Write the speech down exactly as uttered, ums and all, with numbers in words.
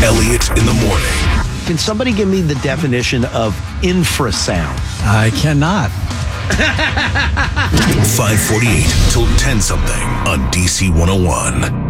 Elliott in the morning. Can somebody give me the definition of infrasound? I cannot. five forty-eight till ten something on D C one oh one.